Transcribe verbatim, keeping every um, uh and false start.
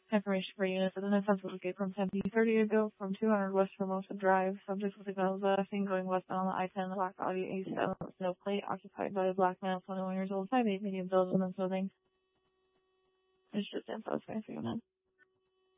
Information for units. An offensive escape from ten P thirty ago from two hundred West Formosa Drive. Subject was signals uh, seen going westbound on the I ten, the black Audi A seven with no plate, occupied by a black male, twenty-one years old, five eight, medium build, women's clothing. It's just info, so I see you, man.